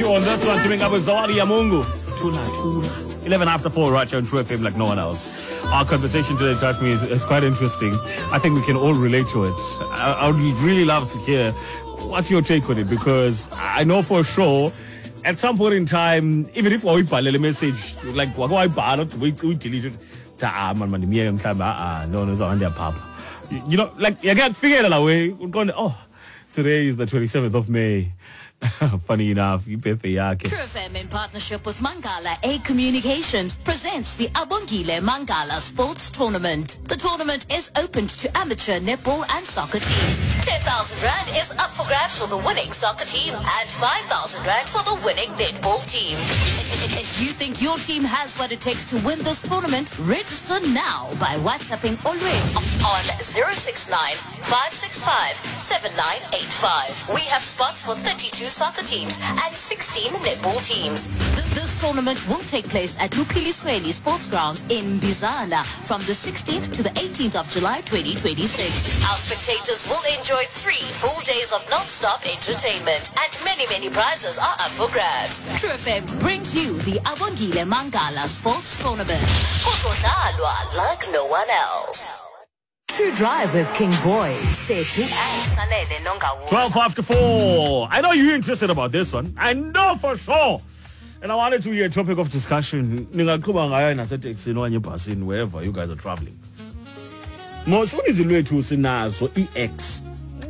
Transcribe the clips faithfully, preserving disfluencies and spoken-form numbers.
Maestro on this one, teaming up with Zawadi Yamungu. Tuna, tuna. eleven after four, right here on True F M like no one else. Our conversation today, trust me, is, is quite interesting. I think we can all relate to it. I, I would really love to hear what's your take on it, because I know for sure at some point in time, even if we a message, like, we delete it, no, no, no, you know, like, you can't figure it away. We're going, oh, today is the twenty-seventh of May. Funny enough, you pay the yake. True F M in partnership with Mangala A Communications presents the Abongile Mangala Sports Tournament. The tournament is open to amateur netball and soccer teams. ten thousand rand is up for grabs for the winning soccer team and five thousand rand for the winning netball team. If you think your team has what it takes to win this tournament, register now by WhatsApping already on zero six nine, five six five, seven nine eight five. We have spots for thirty-two soccer teams and sixteen netball teams. Th this tournament will take place at Lupili Sweli Sports Grounds in Bizana from the sixteenth to the eighteenth of July twenty twenty-six. Our spectators will enjoy three full days of non-stop entertainment, and many, many prizes are up for grabs. True F M brings you the Abongile Mangala Sports Tournament. Like no one else. True Drive with King Boy, Setu and Sanele Nonga. twelve after four. I know you're interested about this one. I know for sure. And I wanted to hear a topic of discussion. Wherever you guys are traveling. Most of the way to Sinazo E X.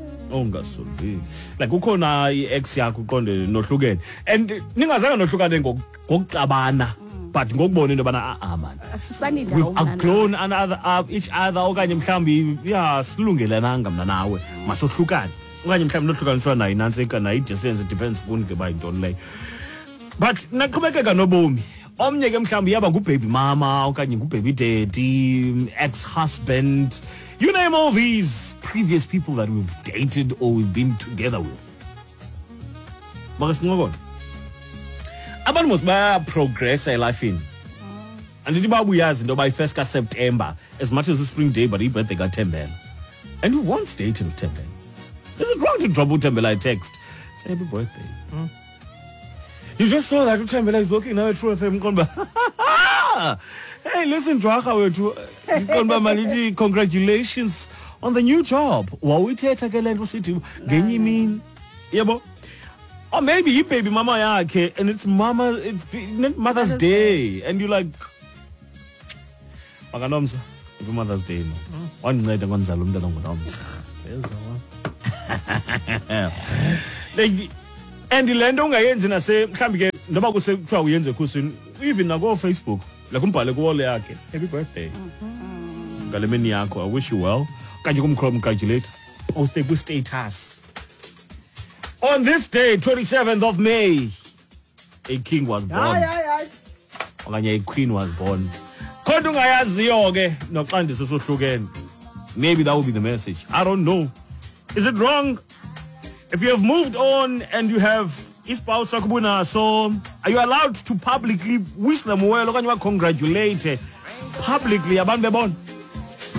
Like ukona ex yakho uqonde nohlukene, and ningazange nohlukane ngokugabana, but ngokubona into bana ah man we've outgrown another uh, each other, okanye mhlambi yeah silungelananga mina nawe masohlukane, okanye mhlambi nohlukaniswa nayo nantsika nayo distance, it depends upon ke ba intoni leyo. But naqhubekeka nobomi, omnye ke mhlambi yaba ngubaby mama okanye ngubaby daddy, ex-husband. You name all these previous people that we've dated or we've been together with. Abantu must progress a life in. And it's about we as by first of September, as much as the spring day, but he birthday got ten men. And you once dated with ten men. Is it wrong to drop Utembela a text? Say happy birthday. Hmm? You just saw that Utembela is working now at True F M. Hey, listen, Draka, congratulations on the new job. What we take again city? Game you mean? Yeah, but or maybe you baby mama yake, and it's mama, it's Mother's Day, and you're like, Maganomsa, it's Mother's Day. One night I'm going to and the land on I say, can't get the Bago say, try we enter cushion, even now go Facebook. Happy birthday. Mm-hmm. I wish you well. Can you come congratulate? Or stay with status. On this day, twenty-seventh of May, a king was born. Aye, aye, aye. A queen was born. Maybe that will be the message. I don't know. Is it wrong? If you have moved on and you have spouse, so are you allowed to publicly wish them well or congratulate publicly?